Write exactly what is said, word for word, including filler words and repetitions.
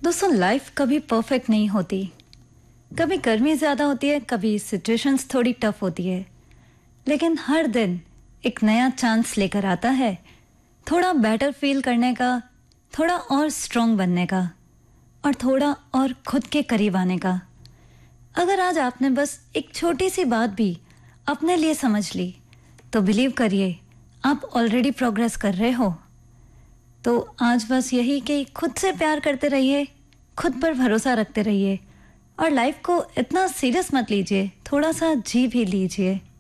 दोस्तों, लाइफ कभी परफेक्ट नहीं होती। कभी गर्मी ज़्यादा होती है, कभी सिचुएशंस थोड़ी टफ होती है, लेकिन हर दिन एक नया चांस लेकर आता है, थोड़ा बेटर फील करने का, थोड़ा और स्ट्रांग बनने का, और थोड़ा और खुद के करीब आने का। अगर आज आपने बस एक छोटी सी बात भी अपने लिए समझ ली, तो बिलीव करिए, आप ऑलरेडी प्रोग्रेस कर रहे हो। तो आज बस यही कि खुद से प्यार करते रहिए, खुद पर भरोसा रखते रहिए, और लाइफ को इतना सीरियस मत लीजिए, थोड़ा सा जी भी लीजिए।